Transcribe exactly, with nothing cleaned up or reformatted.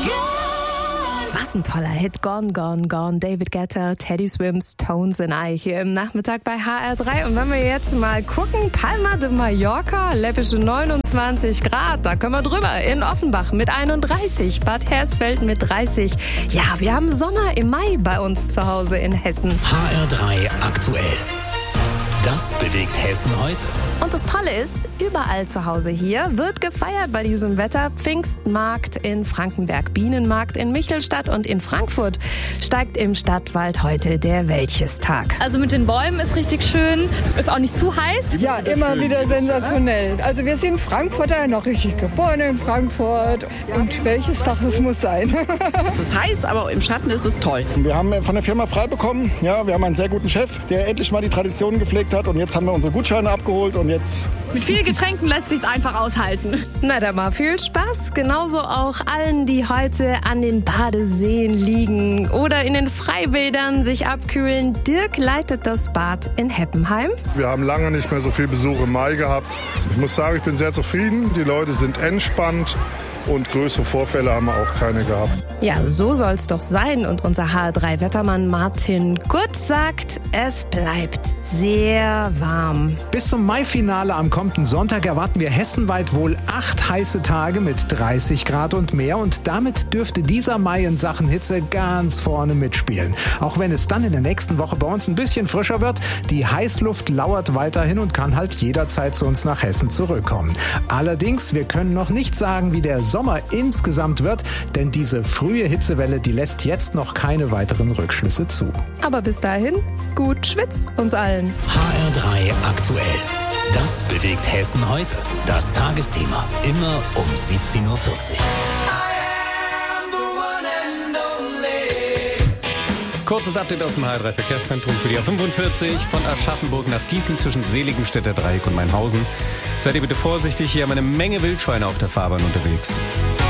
Was ein toller Hit. Gone, Gone, Gone. David Guetta, Teddy Swims, Tones and I hier im Nachmittag bei H R drei. Und wenn wir jetzt mal gucken, Palma de Mallorca, läppische neunundzwanzig Grad, da können wir drüber. In Offenbach mit einunddreißig, Bad Hersfeld mit dreißig. Ja, wir haben Sommer im Mai bei uns zu Hause in Hessen. H R drei aktuell. Das bewegt Hessen heute. Und das Tolle ist, überall zu Hause hier wird gefeiert bei diesem Wetter. Pfingstmarkt in Frankenberg, Bienenmarkt in Michelstadt und in Frankfurt steigt im Stadtwald heute der Wäldchestag. Also mit den Bäumen ist richtig schön, ist auch nicht zu heiß. Ja, immer wieder sensationell. Also wir sind Frankfurter, noch richtig geboren in Frankfurt. Und welches Tag es muss sein. Es ist heiß, aber im Schatten ist es toll. Wir haben von der Firma frei bekommen. Ja, wir haben einen sehr guten Chef, der endlich mal die Traditionen gepflegt hat. Und jetzt haben wir unsere Gutscheine abgeholt und jetzt... Mit vielen Getränken lässt sich's einfach aushalten. Na dann mal viel Spaß. Genauso auch allen, die heute an den Badeseen liegen oder in den Freibädern sich abkühlen. Dirk leitet das Bad in Heppenheim. Wir haben lange nicht mehr so viel Besuch im Mai gehabt. Ich muss sagen, ich bin sehr zufrieden. Die Leute sind entspannt. Und größere Vorfälle haben wir auch keine gehabt. Ja, so soll's doch sein. Und unser H R drei Wettermann Martin Gutt sagt, es bleibt sehr warm. Bis zum Mai-Finale am kommenden Sonntag erwarten wir hessenweit wohl acht heiße Tage mit dreißig Grad und mehr. Und damit dürfte dieser Mai in Sachen Hitze ganz vorne mitspielen. Auch wenn es dann in der nächsten Woche bei uns ein bisschen frischer wird, die Heißluft lauert weiterhin und kann halt jederzeit zu uns nach Hessen zurückkommen. Allerdings, wir können noch nicht sagen, wie der Sommer insgesamt wird, denn diese frühe Hitzewelle, die lässt jetzt noch keine weiteren Rückschlüsse zu. Aber bis dahin, gut schwitzt uns allen. H R drei aktuell. Das bewegt Hessen heute. Das Tagesthema. Immer um siebzehn Uhr vierzig. Kurzes Update aus dem H R drei Verkehrszentrum für die A fünfundvierzig von Aschaffenburg nach Gießen zwischen Seligenstädter Dreieck und Mainhausen. Seid ihr bitte vorsichtig, hier haben wir eine Menge Wildschweine auf der Fahrbahn unterwegs.